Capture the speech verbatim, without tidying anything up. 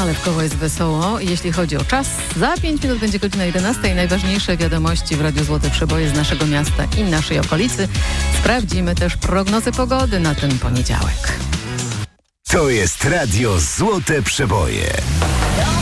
ale w koło jest wesoło. Jeśli chodzi o czas, za pięć minut będzie godzina jedenasta i najważniejsze wiadomości w Radiu Złote Przeboje z naszego miasta i naszej okolicy. Sprawdzimy też prognozę pogody na ten poniedziałek. To jest Radio Złote Przeboje.